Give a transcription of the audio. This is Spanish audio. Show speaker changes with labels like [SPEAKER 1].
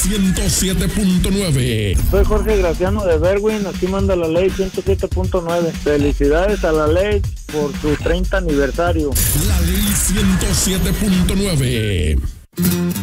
[SPEAKER 1] 107.9.
[SPEAKER 2] Soy Jorge Graciano de Berwin, aquí manda la ley 107.9. Felicidades a la ley por su 30 aniversario.
[SPEAKER 1] La ley 107.9.